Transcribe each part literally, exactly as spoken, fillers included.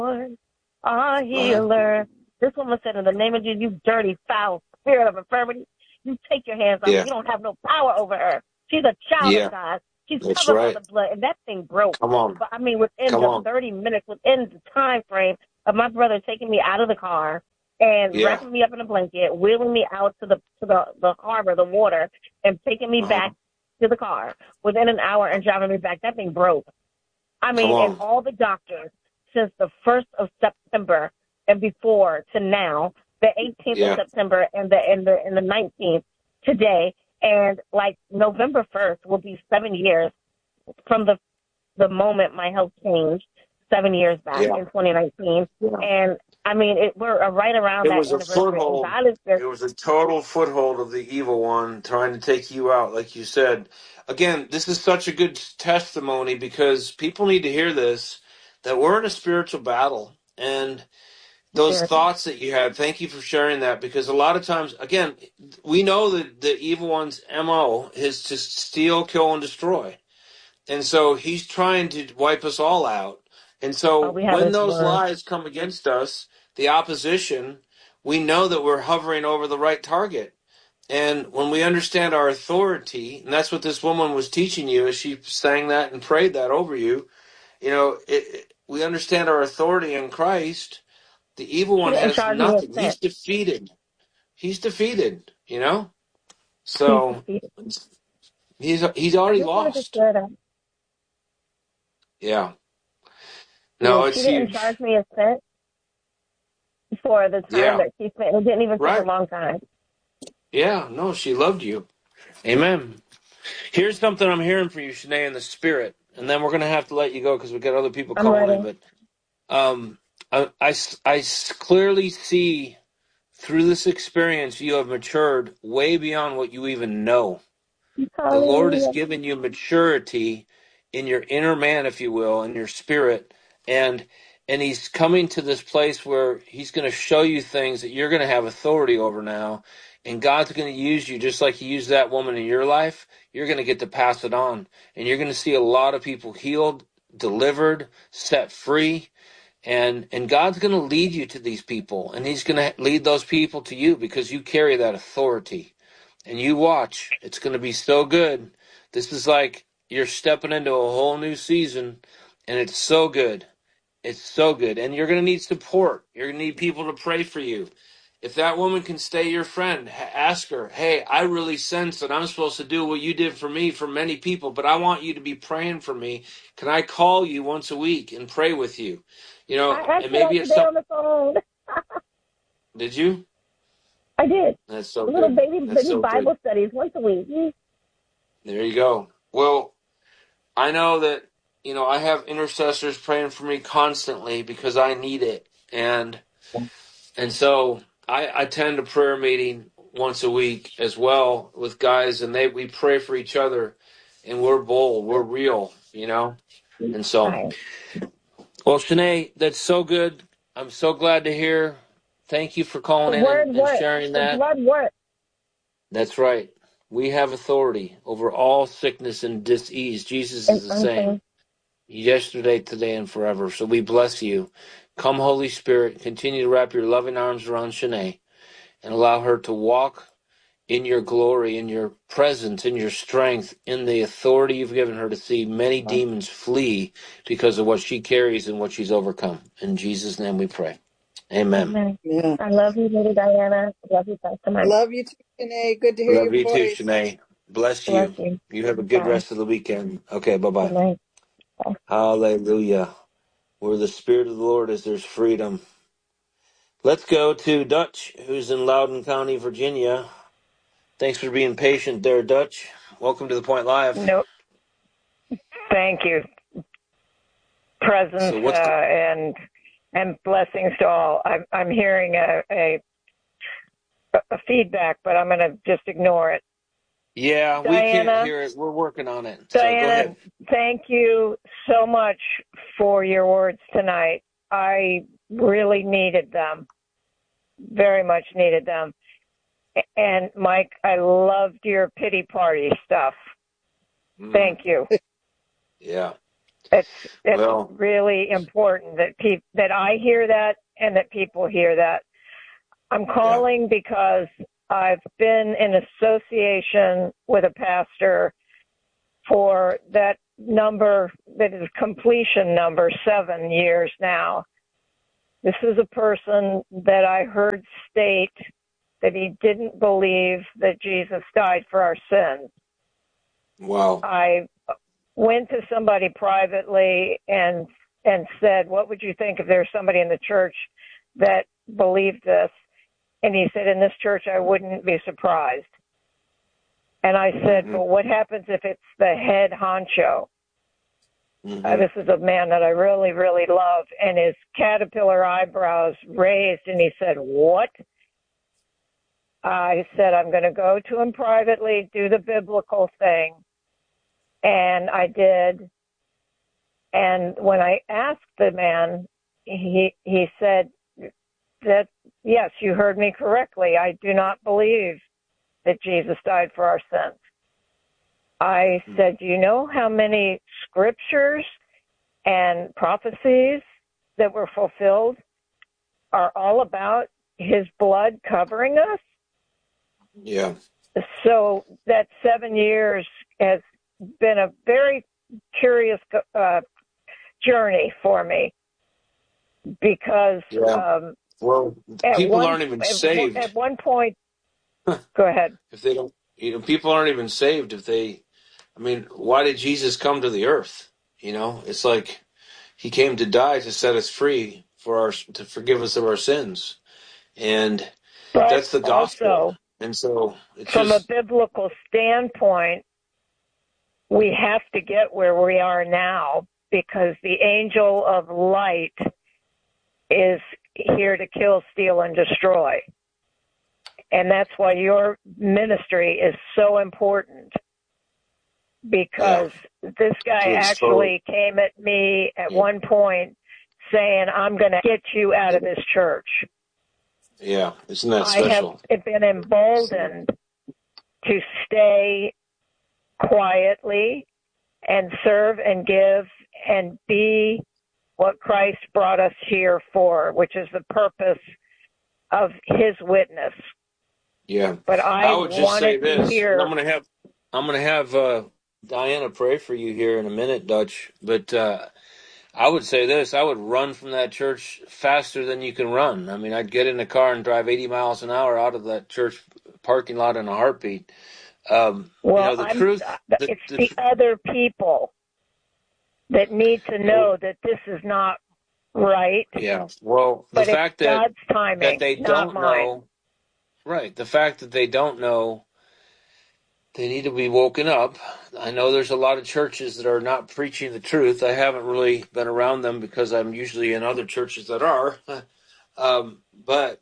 Lord, our Go ahead. healer. This woman said, in the name of Jesus, you dirty, foul spirit of infirmity, you take your hands off her. Yeah. You don't have no power over her. She's a child of Yeah. God. She's That's covered by right. the blood, and that thing broke. Come on. But, I mean, within Come the on. thirty minutes, within the time frame of my brother taking me out of the car and Yeah. wrapping me up in a blanket, wheeling me out to the to the, the harbor, the water, and taking me Uh-huh. back to the car within an hour and driving me back, that thing broke. I Come mean, and on. all the doctors since the first of September and before to now, the eighteenth of Yeah. September and the and the and the nineteenth today, and like November first will be seven years from the the moment my health changed, seven years back Yeah. in twenty nineteen, Yeah. and I mean, it, we're right around It that was a anniversary, and foothold. God is just It was a total foothold of the evil one trying to take you out, like you said. Again, this is such a good testimony because people need to hear this, that we're in a spiritual battle. And those spiritual. thoughts that you had, thank you for sharing that, because a lot of times, again, we know that the evil one's M O is to steal, kill, and destroy. And so he's trying to wipe us all out. And All so we have when is those word. lies come against us, the opposition, we know that we're hovering over the right target. And when we understand our authority, and that's what this woman was teaching you as she sang that and prayed that over you, you know, it, it, we understand our authority in Christ. The evil She one didn't has charge me a nothing. cent. He's defeated. He's defeated, you know? She's So defeated. he's he's I already just wanted to lost. share that. Yeah. Yeah, No, she it's didn't huge. charge me a cent for the time Yeah. that she spent. It didn't even take a Right. long time. Yeah, no, she loved you. Amen. Here's something I'm hearing for you, Shanae, in the spirit, and then we're going to have to let you go because we've got other people I'm calling in. ready. But um, I, I, I clearly see through this experience you have matured way beyond what you even know. The Lord has Hallelujah. given you maturity in your inner man, if you will, in your spirit, and and He's coming to this place where He's going to show you things that you're going to have authority over now, and God's going to use you just like He used that woman in your life. You're going to get to pass it on, and you're going to see a lot of people healed, delivered, set free, and and God's going to lead you to these people, and He's going to lead those people to you because you carry that authority. And you watch, it's going to be so good. This is like you're stepping into a whole new season, and it's so good. It's so good. And you're going to need support. You're going to need people to pray for you. If that woman can stay your friend, ask her, hey, I really sense that I'm supposed to do what you did for me for many people, but I want you to be praying for me. Can I call you once a week and pray with you? You know, I asked and her that maybe it's today some. on the phone. Did you? I did. That's so Little good. baby That's baby so good. Bible studies once a week. There you go. Well, I know that, you know, I have intercessors praying for me constantly because I need it. And and so I attend a prayer meeting once a week as well with guys, and they we pray for each other, and we're bold, we're real, you know? And so, Right. well, Shanae, that's so good. I'm so glad to hear. Thank you for The calling in word and, and works. sharing The that. blood works. That's right. We have authority over all sickness and disease. Jesus And is the same. unclean. Yesterday, today, and forever. So we bless you. Come, Holy Spirit, continue to wrap your loving arms around Shanae and allow her to walk in your glory, in your presence, in your strength, in the authority you've given her to see many demons flee because of what she carries and what she's overcome. In Jesus' name we pray. Amen. Amen. Yeah. I love you, Lady Diana. I love you, Pastor Mike. Love you too, Janae. Good to hear Love your you too, voice. Shanae. Bless Bless you. you. You have a good Bye. rest of the weekend. Okay, Good bye-bye. night. Bye. Hallelujah. Where the Spirit of the Lord is, there's freedom. Let's go to Dutch, who's in Loudoun County, Virginia. Thanks for being patient there, Dutch. Welcome to the Point Live. No, thank you. Presence So uh, what's and and blessings to all. I'm I'm hearing a a, a feedback, but I'm going to just ignore it. yeah, we can't Diana, hear it. We're working on it. So go Diana, ahead. thank you so much for your words tonight. I really needed them, very much needed them. And Mike, I loved your pity party stuff. Mm, Thank you. yeah. It's it's Well, really important that pe- that I hear that and that people hear that. I'm yeah. calling because I've been in association with a pastor for that number, that is completion number, seven years now. This is a person that I heard state that he didn't believe that Jesus died for our sins. Wow. I went to somebody privately and and said, what would you think if there's somebody in the church that believed this? And he said, in this church, I wouldn't be surprised. And I said, Mm-hmm. well, what happens if it's the head honcho? Mm-hmm. Uh, this is a man that I really, really love. And his caterpillar eyebrows raised, and he said, what? I said, I'm going to go to him privately, do the biblical thing. And I did. And when I asked the man, he he said that, yes, you heard me correctly. I do not believe that Jesus died for our sins. I said, do you know how many scriptures and prophecies that were fulfilled are all about his blood covering us? Yeah. So that seven years has been a very curious uh, journey for me, because Yeah. um, Well, at people one aren't even at, one- saved at one point, go ahead. if they don't. You know, people aren't even saved if they. I mean, why did Jesus come to the earth? You know, it's like he came to die to set us free for our to forgive us of our sins, and But that's the gospel. also, And so it's from a just biblical standpoint, we have to get where we are now, because the angel of light is here to kill, steal, and destroy. And that's why your ministry is so important, because yeah, this guy to expose. actually came at me at one point saying, I'm going to get you out of this church. Yeah, isn't that I have special? been emboldened to stay quietly and serve and give and be what Christ brought us here for, which is the purpose of his witness. Yeah, But I, I would just say wanted to this, and I'm hear. gonna have I'm gonna have uh, Diana pray for you here in a minute, Dutch. But uh, I would say this: I would run from that church faster than you can run. I mean, I'd get in the car and drive eighty miles an hour out of that church parking lot in a heartbeat. Um, you Well, know, the I'm. truth. The, It's the the tr- other people that need to know that this is not right, yeah. Well, the but it's fact that God's that timing, they not don't mine. know, right? The fact that they don't know. They need to be woken up. I know there's a lot of churches that are not preaching the truth. I haven't really been around them because I'm usually in other churches that are. um, but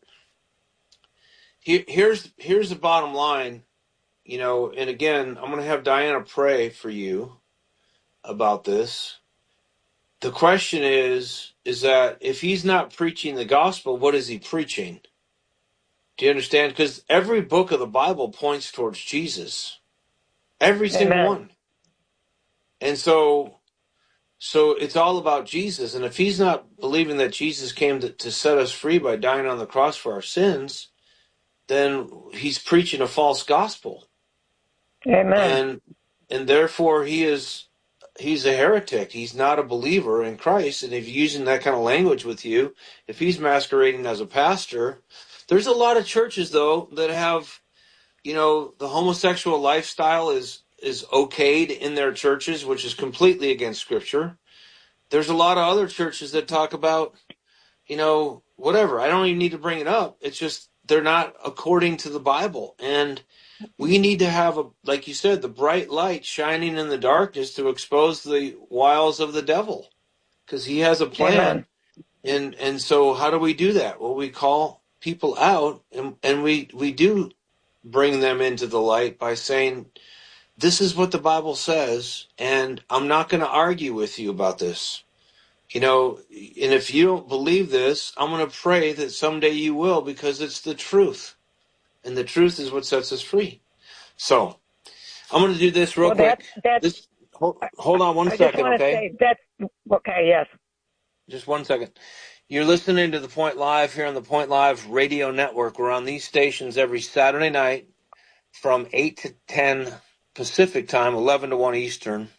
here, here's here's the bottom line, you know. And again, I'm going to have Diana pray for you about this. The question is, is that if he's not preaching the gospel, what is he preaching? Do you understand? Because every book of the Bible points towards Jesus. Every single Amen. one. And so So it's all about Jesus. And if he's not believing that Jesus came to, to set us free by dying on the cross for our sins, then he's preaching a false gospel. Amen. And and therefore he is he's a heretic. He's not a believer in Christ. And if he's using that kind of language with you, if he's masquerading as a pastor, there's a lot of churches though that have, you know, the homosexual lifestyle is is okayed in their churches, which is completely against Scripture. There's a lot of other churches that talk about, you know, whatever. I don't even need to bring it up. It's just they're not according to the Bible. And we need to have, a, like you said, the bright light shining in the darkness to expose the wiles of the devil, because he has a plan. Amen. And and so how do we do that? Well, we call people out, and, and we, we do bring them into the light by saying, this is what the Bible says, and I'm not going to argue with you about this. You know, and if you don't believe this, I'm going to pray that someday you will, because it's the truth. And the truth is what sets us free. So, I'm going to do this real Well, that quick. that's This, hold, hold on one I just second, want to okay? say that's okay. Yes. Just one second. You're listening to The Point Live here on the Point Live Radio Network. We're on these stations every Saturday night from eight to ten Pacific time, eleven to one Eastern.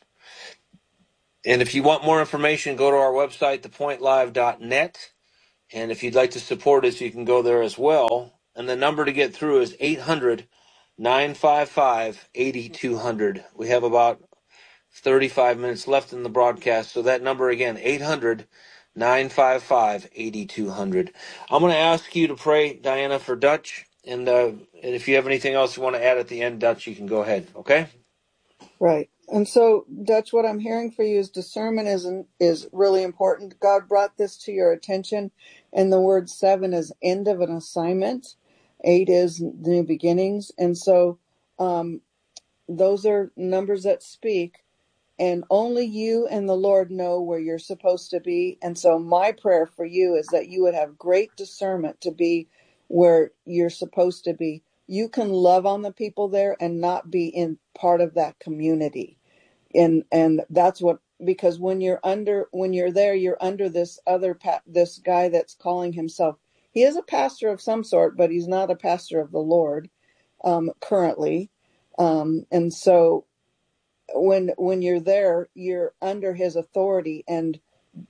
And if you want more information, go to our website, the point live dot net. And if you'd like to support us, you can go there as well. And the number to get through is eight hundred, nine five five, eight two zero zero. We have about thirty-five minutes left in the broadcast. So that number again, eight hundred, nine five five, eight two zero zero. I'm going to ask you to pray, Diana, for Dutch. And, uh, and if you have anything else you want to add at the end, Dutch, you can go ahead. Okay? Right. And so, Dutch, what I'm hearing for you is discernment is is really important. God brought this to your attention, and the word seven is end of an assignment. Eight is new beginnings. And so um, those are numbers that speak, and only you and the Lord know where you're supposed to be. And so my prayer for you is that you would have great discernment to be where you're supposed to be. You can love on the people there and not be in part of that community. And and that's what, because when you're under, when you're there, you're under this other, pa- this guy that's calling himself, he is a pastor of some sort, but he's not a pastor of the Lord um, currently. Um, and so when when you're there, you're under his authority, and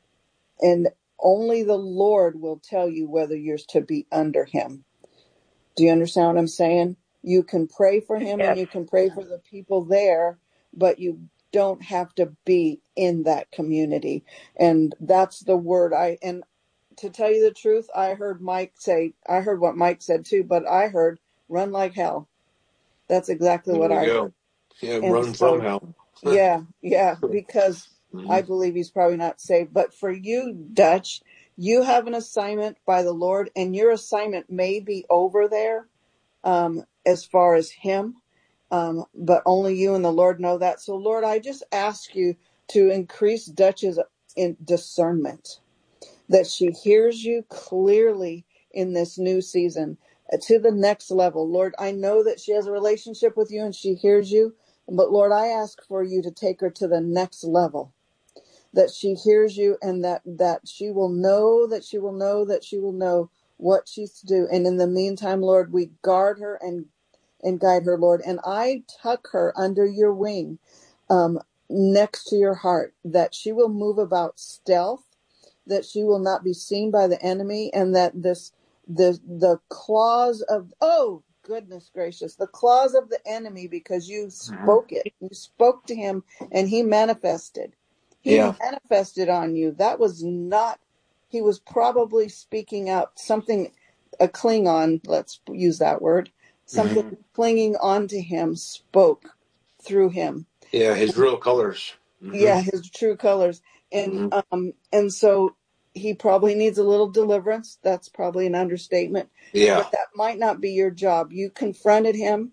and only the Lord will tell you whether you're to be under him. Do you understand what I'm saying? You can pray for him Yes. and you can pray for the people there, but you don't have to be in that community. And that's the word I, and to tell you the truth, I heard Mike say, I heard what Mike said too, but I heard run like hell. That's exactly There what we I go. heard. Yeah, And run so, from hell. yeah, yeah, because Mhm. I believe he's probably not saved. But for you, Dutch, you have an assignment by the Lord, and your assignment may be over there um, as far as him, um, but only you and the Lord know that. So, Lord, I just ask you to increase Dutch's in discernment, that she hears you clearly in this new season uh, to the next level. Lord, I know that she has a relationship with you and she hears you, but Lord, I ask for you to take her to the next level, that she hears you, and that, that she will know, that she will know, that she will know what she's to do. And in the meantime, Lord, we guard her and, and guide her, Lord. And I tuck her under your wing, um, next to your heart, that she will move about stealth, that she will not be seen by the enemy, and that this, the, the claws of, oh, goodness gracious, the claws of the enemy, because you spoke it, you spoke to him and he manifested. He Yeah. manifested on you. That was not, he was probably speaking out something, a Klingon, let's use that word, something Mhm. clinging onto him spoke through him. Yeah, his real colors. Mhm. Yeah, his true colors. And Mhm. um and so he probably needs a little deliverance. That's probably an understatement. Yeah. But that might not be your job. You confronted him,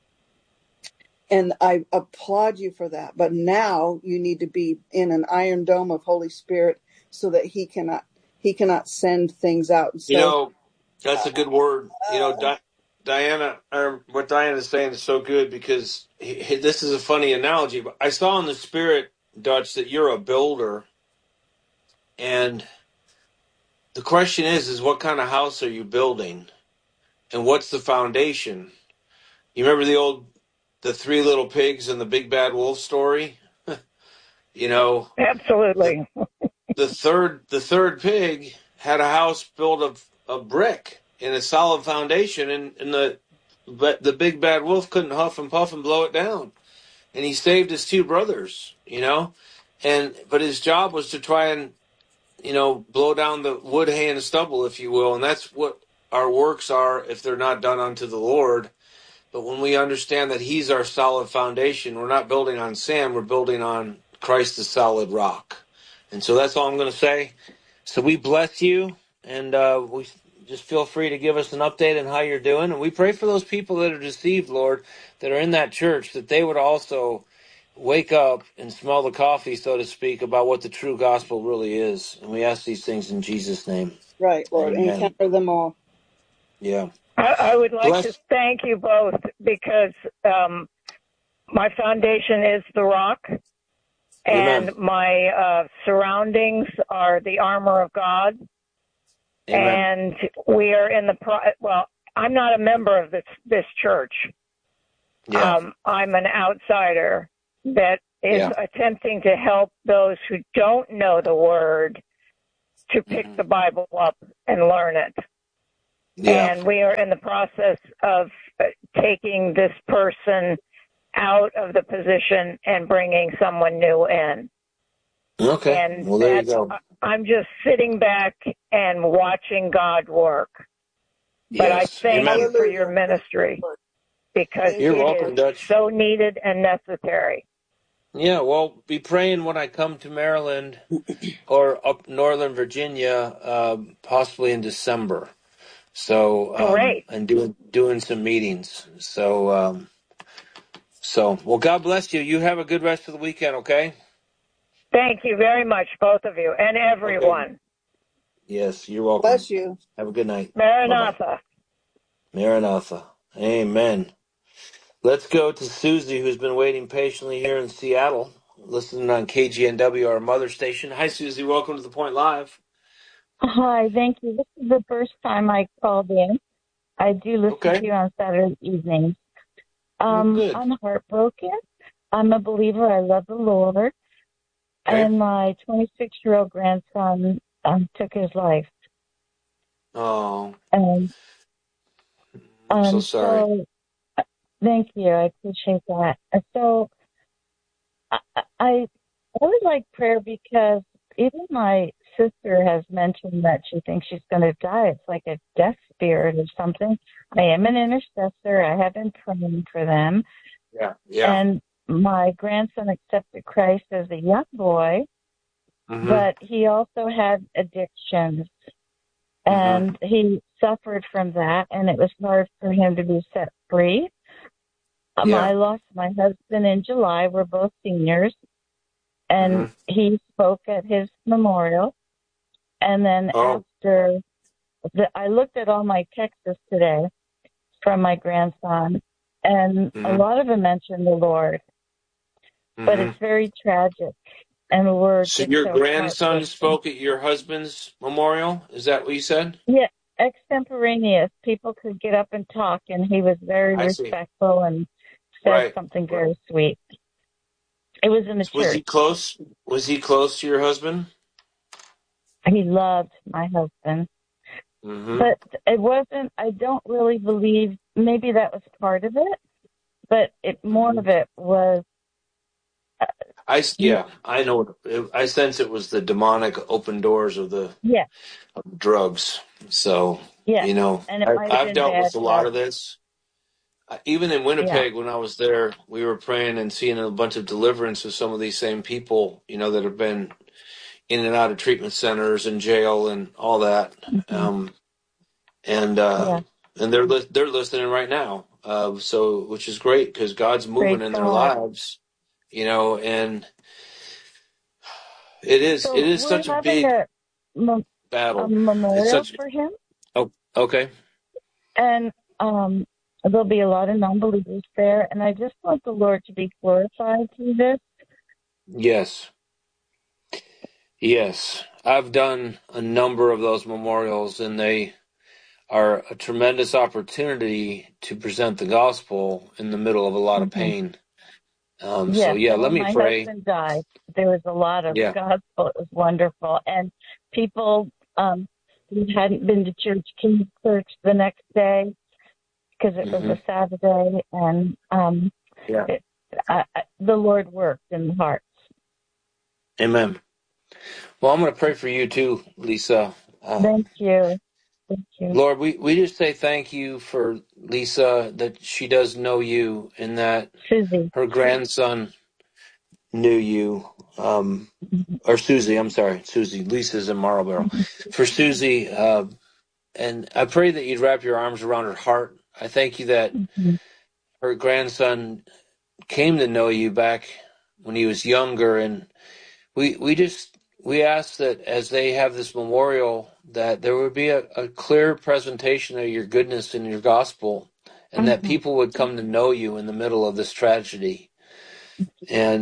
and I applaud you for that. But now you need to be in an iron dome of Holy Spirit so that he cannot he cannot send things out. So You know, that's uh, a good word. You know, uh, Di- Diana, or what Diana is saying is so good, because he, he- this is a funny analogy. But I saw in the spirit, Dutch, that you're a builder, and the question is, is what kind of house are you building, and what's the foundation? You remember the old, the three little pigs and the big bad wolf story? You know, the Absolutely. the third the third pig had a house built of, of brick and a solid foundation, and, and the but the big bad wolf couldn't huff and puff and blow it down, and he saved his two brothers, you know, and but his job was to try and, you know, blow down the wood, hay, and stubble, if you will, and that's what our works are if they're not done unto the Lord. But when we understand that he's our solid foundation, we're not building on sand, we're building on Christ, the solid rock. And so that's all I'm going to say. So we bless you, and uh, we just feel free to give us an update on how you're doing. And we pray for those people that are deceived, Lord, that are in that church, that they would also wake up and smell the coffee, so to speak, about what the true gospel really is. And we ask these things in Jesus' name. right, Lord, Amen. encounter them all. Yeah. I, I would like Bless. to thank you both, because um, my foundation is the rock, Amen. and my uh, surroundings are the armor of God. Amen. And we are in the pro. Well, I'm not a member of this this church. Yeah. Um, I'm an outsider that is Yeah. attempting to help those who don't know the Word to pick Mhm. the Bible up and learn it. Yeah. And we are in the process of uh, taking this person out of the position and bringing someone new in. Okay. And Well, there you that's, go. I'm just sitting back and watching God work. But I Yes. thank Amen. you for your Hallelujah. ministry because Thank You're you, it Lord. is welcome, Dutch. so needed and necessary. Yeah. Well, be praying when I come to Maryland or up Northern Virginia, uh, possibly in December. So, um, Great. and doing doing some meetings. So, um, so well, God bless you. You have a good rest of the weekend. Okay. Thank you very much, both of you and Okay. everyone. Yes. You're welcome. Bless you. Have a good night. Bye bye. Maranatha. Maranatha. Amen. Let's go to Susie, who's been waiting patiently here in Seattle, listening on K G N W, our mother station. Hi, Susie. Welcome to the Point Live. Hi, thank you. This is the first time I called in. I do listen Okay. to you on Saturday evenings. Well, Um, good. I'm heartbroken. I'm a believer. I love the Lord. Okay. And my twenty-six-year-old grandson um, took his life. Oh, And I'm so um, sorry. so, thank you. I appreciate that. And so, I, I, I would like prayer because even my sister has mentioned that she thinks she's going to die. It's like a death spirit or something. I am an intercessor. I have been praying for them. Yeah. Yeah. And my grandson accepted Christ as a young boy, Mm-hmm. but he also had addictions. Mm-hmm. And he suffered from that, and it was hard for him to be set free. Um, Yeah. I lost my husband in July. We're both seniors. And Mm-hmm. he spoke at his memorial. And then Oh. after the, I looked at all my texts today from my grandson, and a Mm-hmm. lot of them mention the Lord, but Mm-hmm. it's very tragic, and we're So just your so grandson heartbroken. spoke at your husband's memorial? Is that what you said? Yeah, extemporaneous. People could get up and talk, and he was very I see. respectful and said Right. something Right. very sweet. It was in the Was he church. close? Was he close to your husband? He loved my husband. Mm-hmm. But it wasn't, I don't really believe, maybe that was part of it, but it more Mm-hmm. of it was, uh, I s- you, yeah, I know. It, I sense it was the demonic open doors of the yeah, of drugs. So yeah. you know, And it I, might have I've been dealt bad with a lot drugs. of this. I, even in Yeah. Winnipeg, when I was there, we were praying and seeing a bunch of deliverance of some of these same people. You know, that have been in and out of treatment centers and jail and all that. Hmm. Um, and uh, Yeah. and they're li- they're listening right now. Uh, so which is great because God's Praise moving in their God. lives. You know, and it is it So is we're such a having big a, mem- a battle. It's memorial such for him, oh okay. and um, there'll be a lot of non-believers there, and I just want the Lord to be glorified through this. Yes. Yes. I've done a number of those memorials and they are a tremendous opportunity to present the gospel in the middle of a lot of Hmm. pain. Um so Yes, yeah, and let when me my pray. husband died, there was a lot of Yeah. gospel. It was wonderful. And people um, who hadn't been to church came to church the next day because it was Mhm. a Saturday. And um, Yeah. it, uh, the Lord worked in the hearts. Amen. Well, I'm going to pray for you too, Lisa. Um Thank you. Thank you. Lord, we, we just say thank you for Lisa, that she does know you and that Susie. her grandson knew you. Um, Mhm. or Susie, I'm sorry, Susie. Lisa's in Marlboro. For Susie, uh, and I pray that you'd wrap your arms around her heart. I thank you that Mhm. her grandson came to know you back when he was younger, and we we just we ask that as they have this memorial, that there would be a, a clear presentation of your goodness and your gospel, and that Mhm. people would come to know you in the middle of this tragedy. And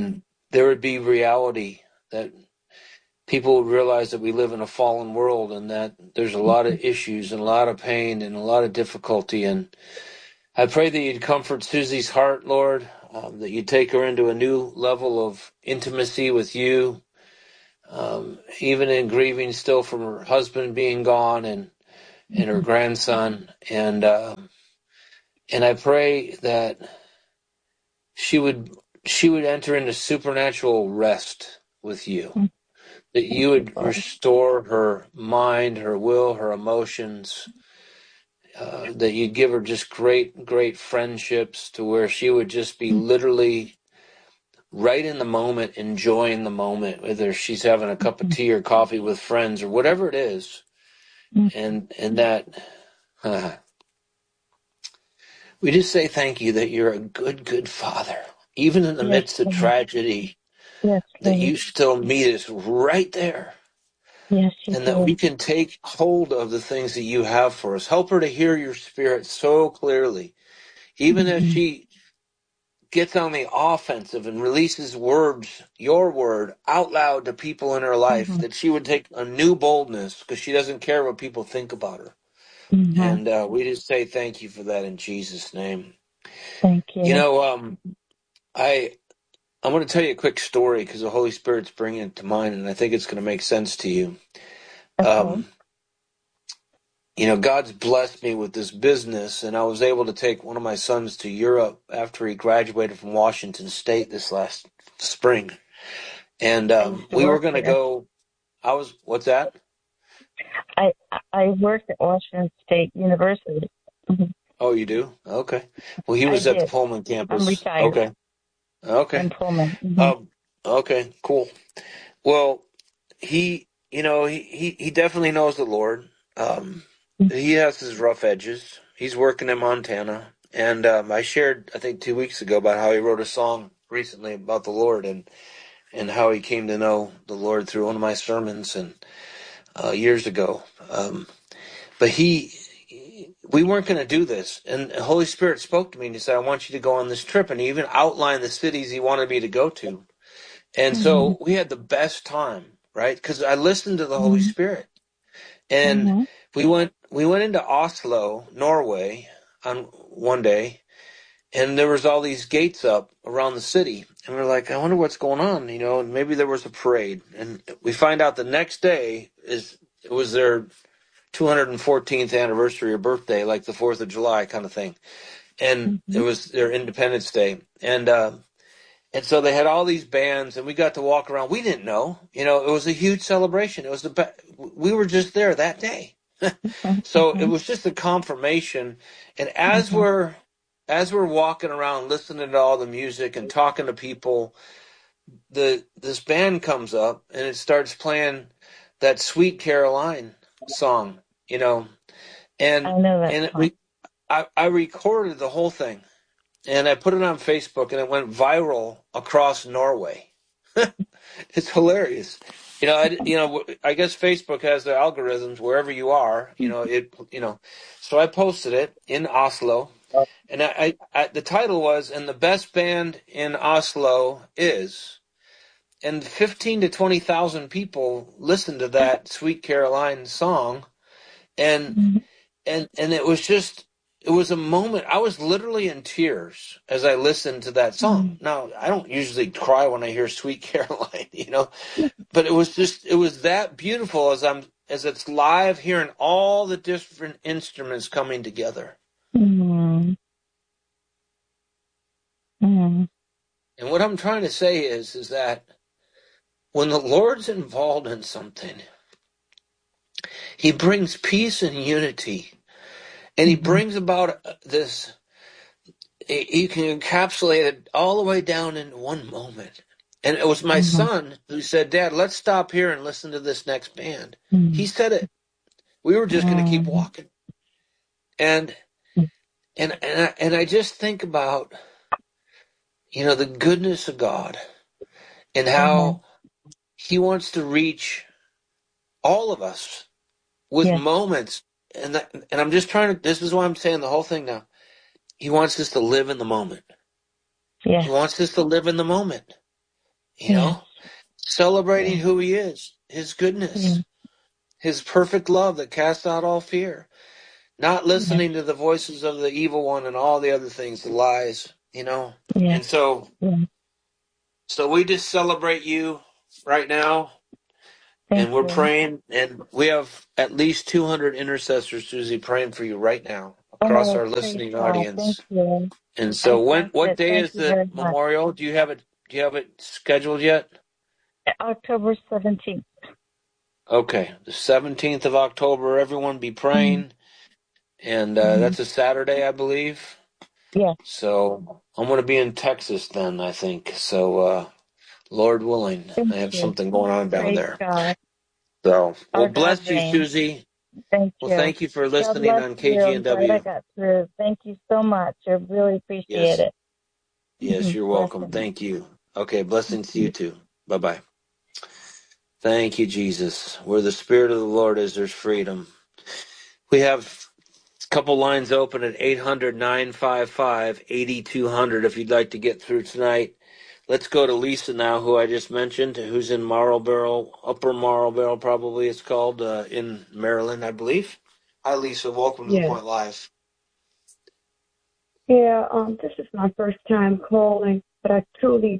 there would be reality, that people would realize that we live in a fallen world and that there's a lot of issues and a lot of pain and a lot of difficulty. And I pray that you'd comfort Susie's heart, Lord, um, that you'd take her into a new level of intimacy with you, um, even in grieving still from her husband being gone and, and her grandson. And, uh, and I pray that she would, she would enter into supernatural rest with you, that you would restore her mind, her will, her emotions, uh, that you'd give her just great, great friendships to where she would just be literally right in the moment, enjoying the moment, whether she's having a cup of tea or coffee with friends or whatever it is. And, and that, uh, we just say thank you that you're a good, good Father, even in the Yes, midst of Lord. tragedy, Yes, that Lord. you still meet us right there. Yes, you And that do. we can take hold of the things that you have for us. Help her to hear your Spirit so clearly. Even as she gets on the offensive and releases words, your word, out loud to people in her life, Mm-hmm. that she would take a new boldness because she doesn't care what people think about her. Mm-hmm. And uh, we just say thank you for that in Jesus' name. Thank you. You know, um, I, I'm going to tell you a quick story because the Holy Spirit's bringing it to mind, and I think it's going to make sense to you. Okay. Um, you know, God's blessed me with this business, and I was able to take one of my sons to Europe after he graduated from Washington State this last spring. And I um, used to we were work going to there. go. I was, what's that? I I worked at Washington State University. Mhm. Oh, you do? Okay. Well, he I was at the did. Pullman I'm campus. retired Okay. Okay. in Pullman. Mm-hmm. Um, okay, cool. Well, he, you know, he, he, he definitely knows the Lord. Um, he has his rough edges. He's working in Montana. And um, I shared, I think, two weeks ago about how he wrote a song recently about the Lord and, and how he came to know the Lord through one of my sermons and uh, years ago. Um, but he, we weren't going to do this. And the Holy Spirit spoke to me and he said, I want you to go on this trip. And he even outlined the cities he wanted me to go to. And so we had the best time, right? Because I listened to the Holy Mm-hmm. Spirit. And Mm-hmm. we went we went into Oslo, Norway, on one day, and there was all these gates up around the city. And we we're like, I wonder what's going on, you know, and maybe there was a parade. And we find out the next day is it was their two hundred fourteenth anniversary or birthday, like the fourth of July kind of thing. And it Mm-hmm. was their Independence Day. And uh And so they had all these bands, and we got to walk around. We didn't know, you know, it was a huge celebration. It was the be- we were just there that day, so it was just a confirmation. And as Mm-hmm. we're as we're walking around, listening to all the music and talking to people, the this band comes up and it starts playing that "Sweet Caroline" song, you know, and I know that and it song. re- I, I recorded the whole thing. And I put it on Facebook, and it went viral across Norway. It's hilarious. You know, I, you know, I guess Facebook has their algorithms wherever you are. You know, it. You know, so I posted it in Oslo, and I, I, I the title was "And the best band in Oslo is," and fifteen to twenty thousand people listened to that "Sweet Caroline" song, and Mm-hmm. and and it was just it was a moment. I was literally in tears as I listened to that song. Now, I don't usually cry when I hear Sweet Caroline, you know, but it was just it was that beautiful as I'm as it's live, hearing all the different instruments coming together. Mm-hmm. Mm-hmm. And what I'm trying to say is is that when the Lord's involved in something, he brings peace and unity, and he brings about this. You can encapsulate it all the way down in one moment. And it was my Mm-hmm. son who said, Dad, let's stop here and listen to this next band. Mm-hmm. He said it. We were just going to keep walking. And and and I, and I just think about, you know, the goodness of God and how he wants to reach all of us with Yes. moments. And that, and I'm just trying to, this is why I'm saying the whole thing now. He wants us to live in the moment. Yes. He wants us to live in the moment. You Yes. know, celebrating Yes. who he is, his Yes. goodness, his perfect love that casts out all fear. Not Yes. listening to the voices of the evil one and all the other things, the lies, you know. Yes. And so, Yes. so we just celebrate you right now, Thank and we're you. praying, and we have at least two hundred intercessors, Susie, praying for you right now across Oh, our praise listening God. Thank audience. you. And I so, when sense what it. day Thank is you the very much. memorial? Do you have it? Do you have it scheduled yet? October seventeenth. Okay, the seventeenth of October. Everyone be praying, and uh, Mm-hmm. that's a Saturday, I believe. Yes. So I'm going to be in Texas then, I think. So, uh, Lord willing, Thank I have you. something going on down Praise there. God. So, well, Our God bless you, reigns. Susie. Thank Well, you. thank you for God listening bless on you. I'm glad I K G N W. got through. Thank you so much. I really appreciate Yes, it. yes, you're welcome. Blessings. Thank you. Okay, blessings to you too. Bye bye. Thank you, Jesus. Where the Spirit of the Lord is, there's freedom. We have a couple lines open at eight hundred, nine five five, eight two hundred if you'd like to get through tonight. Let's go to Lisa now, who I just mentioned, who's in Marlboro, Upper Marlboro, probably it's called, uh, in Maryland, I believe. Hi, Lisa. Welcome to the Yeah. Point Live. Yeah, um, this is my first time calling, but I truly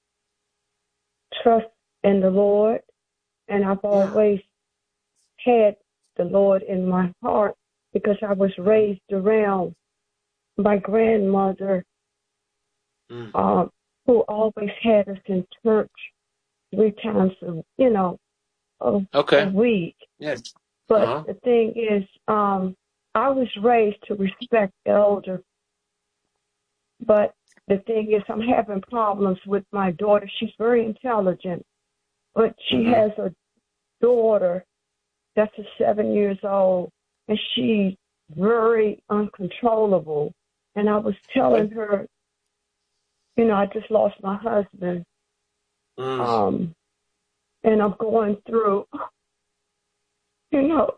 trust in the Lord, and I've Yeah. always had the Lord in my heart because I was raised around my grandmother, Mm. um, who always had us in church three times, a, you know, a, a Okay. week. Yes. But Uh-huh. the thing is, um, I was raised to respect elders. But the thing is, I'm having problems with my daughter. She's very intelligent, but she Mm-hmm. has a daughter that's a seven years old, and she's very uncontrollable. And I was telling her, you know, I just lost my husband, Mm. um, and I'm going through, you know,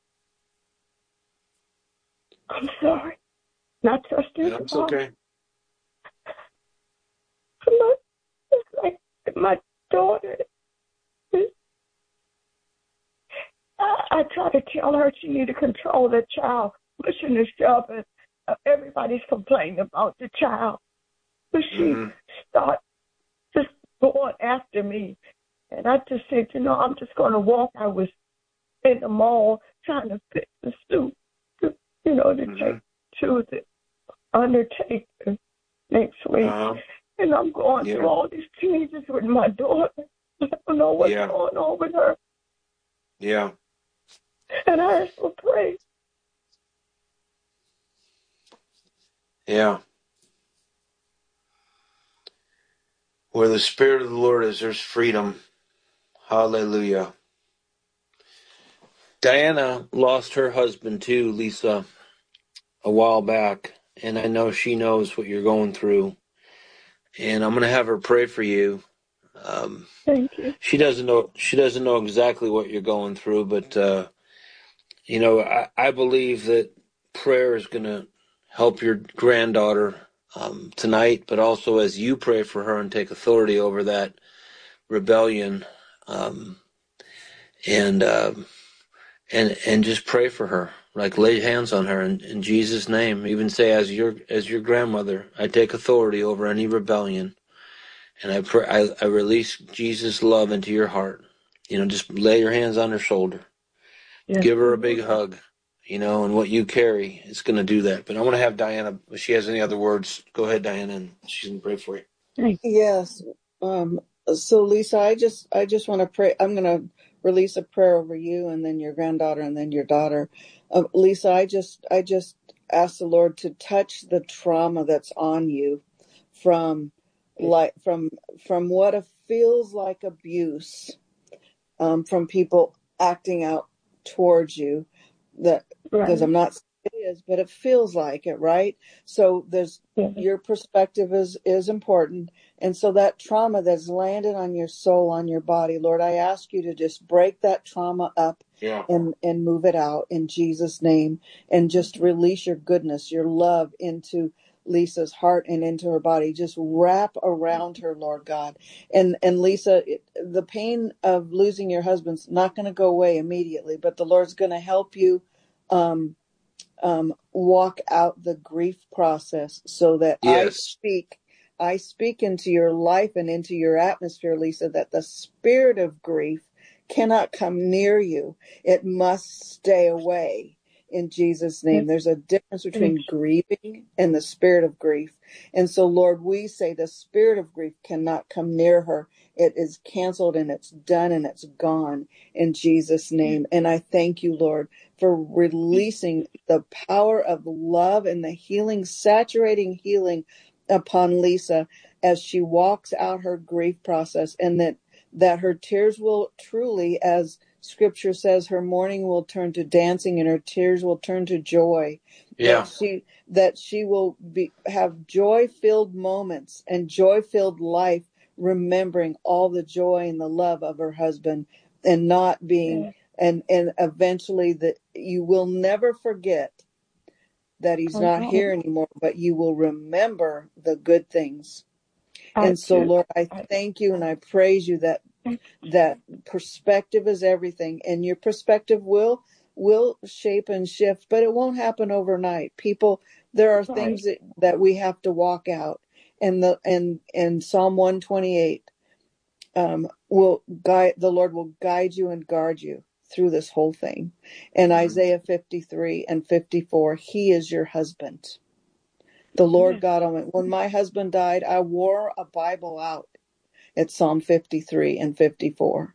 I'm sorry, not trusting That's God. okay. I'm not, it's like my daughter. I, I try to tell her she need to control the child, pushing and shoving. Uh, everybody's complaining about the child. But she Mm-hmm. starts just going after me. And I just said, you know, I'm just going to walk. I was in the mall trying to pick the suit, to, you know, to Mm-hmm. take to the undertaker next week. Uh-huh. And I'm going Yeah. through all these changes with my daughter. I don't know what's Yeah. going on with her. Yeah. And I ask for praise. Yeah. Where the Spirit of the Lord is, there's freedom. Hallelujah. Diana lost her husband too, Lisa, a while back, and I know she knows what you're going through. And I'm gonna have her pray for you. Um, Thank you. she doesn't know. She doesn't know exactly what you're going through, but uh, you know, I, I believe that prayer is gonna help your granddaughter um, tonight, but also as you pray for her and take authority over that rebellion, um, and uh, and and just pray for her, like lay hands on her in, in Jesus' name. Even say, as your as your grandmother, I take authority over any rebellion. And I, pray, I I release Jesus' love into your heart. You know, just lay your hands on her shoulder. Yes, Give her a big Lord. hug. You know, and what you carry is going to do that. But I want to have Diana, if she has any other words, go ahead, Diana, and she's going to pray for you. Thank you. Yes. Um, so Lisa, I just I just want to pray. I'm going to release a prayer over you, and then your granddaughter, and then your daughter. Um, Lisa, I just I just ask the Lord to touch the trauma that's on you from like from from what it feels like abuse, um, from people acting out towards you. That because Right. I'm not saying it is, but it feels like it, right? So there's Yes. your perspective is is important, and so that trauma that's landed on your soul, on your body, Lord, I ask you to just break that trauma up Yeah. and and move it out in Jesus' name, and just release your goodness, your love into Lisa's heart and into her body. Just wrap around her, Lord God. And and Lisa, it, the pain of losing your husband's not going to go away immediately, but the Lord's going to help you um, um, walk out the grief process, so that I Yes. speak, I speak into your life and into your atmosphere, Lisa, that the spirit of grief cannot come near you. It must stay away in Jesus' name. There's a difference between grieving and the spirit of grief. And so, Lord, we say the spirit of grief cannot come near her. It is canceled and it's done and it's gone in Jesus' name. And I thank you, Lord, for releasing the power of love and the healing, saturating healing upon Lisa as she walks out her grief process, and that that her tears will truly, as Scripture says, her mourning will turn to dancing and her tears will turn to joy. Yeah. That she that she will be have joy-filled moments and joy-filled life, remembering all the joy and the love of her husband, and not being and and eventually that you will never forget that he's not here anymore, but you will remember the good things. And so, Lord, I thank you and I praise you that that perspective is everything, and your perspective will will shape and shift, but it won't happen overnight. People, there are things that, that we have to walk out, and the and and Psalm one twenty-eight um, will guide. The Lord will guide you and guard you through this whole thing. And mm-hmm. Isaiah fifty-three and fifty-four, He is your husband. The Lord God Almighty. When my husband died, I wore a Bible out at Psalm fifty-three and fifty-four.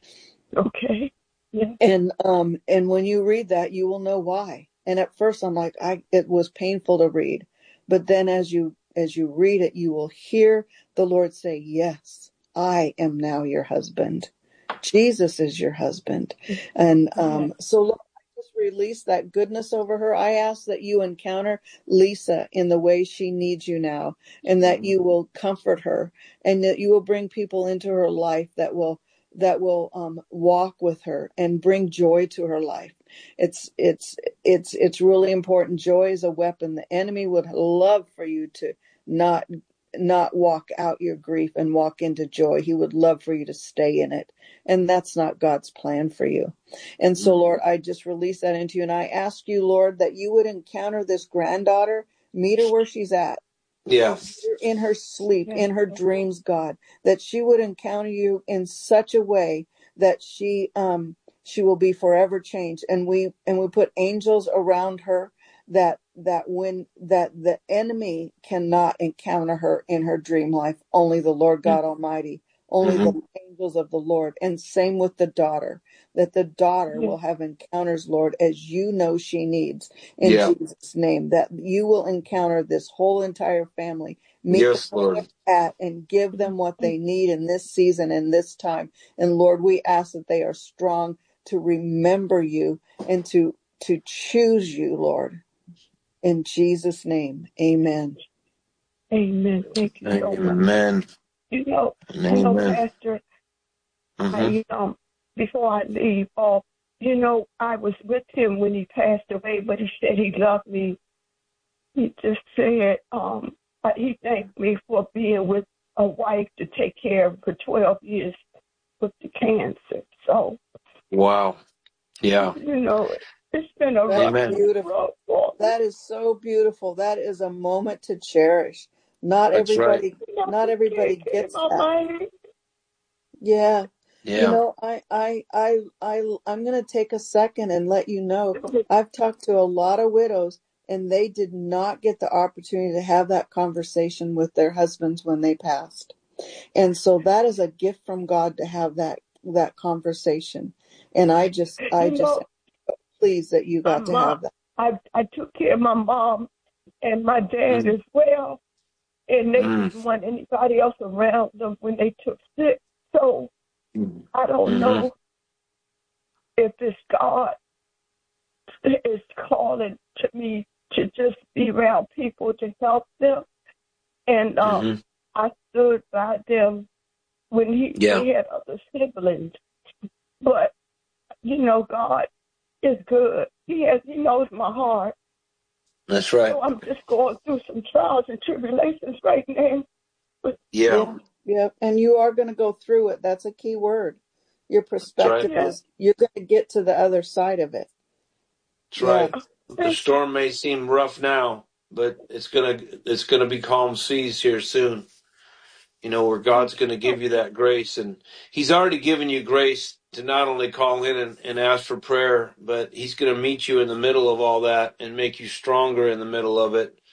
Okay. Yeah. And um and when you read that, you will know why. And at first I'm like, I it was painful to read. But then as you as you read it, you will hear the Lord say, yes, I am now your husband. Jesus is your husband. And um so Lord, I just release that goodness over her. I ask that you encounter Lisa in the way she needs you now, and that you will comfort her, and that you will bring people into her life that will that will um, walk with her and bring joy to her life. It's it's it's it's really important. Joy is a weapon. The enemy would love for you to not not walk out your grief and walk into joy. He would love for you to stay in it. And that's not God's plan for you. And so, Lord, I just release that into you. And I ask you, Lord, that you would encounter this granddaughter, meet her where she's at. Yeah. In her sleep, in her dreams, God, that she would encounter you in such a way that she um she will be forever changed. And we and we put angels around her, that that when that the enemy cannot encounter her in her dream life. Only the Lord God Almighty, only mm-hmm. the angels of the Lord. And same with the daughter, that the daughter yeah. will have encounters, Lord, as you know she needs, in yeah. Jesus' name, that you will encounter this whole entire family, meet yes, them where they're at, and give them what they need in this season and this time. And Lord, we ask that they are strong to remember you and to to choose you, Lord. In Jesus' name, amen. Amen. Thank you so much. Amen. You know, Amen. you know, Pastor, mm-hmm. I, you know, before I leave, uh, you know, I was with him when he passed away, but he said he loved me. He just said um, he thanked me for being with a wife to take care of for twelve years with the cancer. So, wow. Yeah. You know, it's been a That's rough, beautiful. rough That is so beautiful. That is a moment to cherish. Not That's everybody, right. not everybody gets that. Yeah. Yeah. You know, I, I, I, I, I'm going to take a second and let you know, I've talked to a lot of widows, and they did not get the opportunity to have that conversation with their husbands when they passed. And so that is a gift from God to have that, that conversation. And I just, I You just know, am pleased that you got to mom, have that. I, I took care of my mom and my dad mm. as well. And they mm. didn't want anybody else around them when they took sick. So mm. I don't mm-hmm. know if it's God is calling to me to just be around people to help them. And um, mm-hmm. I stood by them when he yeah. they had other siblings. But, you know, God is good. He has, he knows my heart. That's right. So I'm just going through some trials and tribulations right now. But Yeah, Yeah, yeah. And you are going to go through it. That's a key word. Your that's right. perspective yeah, is you're going to get to the other side of it. That's Yeah. right. The thank storm may seem rough now, but it's gonna it's gonna be calm seas here soon. You know, where you. God's gonna give you that grace, and He's already given you grace to not only call in and, and ask for prayer, but He's gonna meet you in the middle of all that and make you stronger in the middle of it.